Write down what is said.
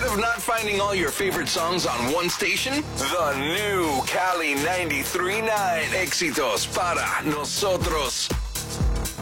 of not finding all your favorite songs on one station? The new Cali 93.9 Éxitos para nosotros.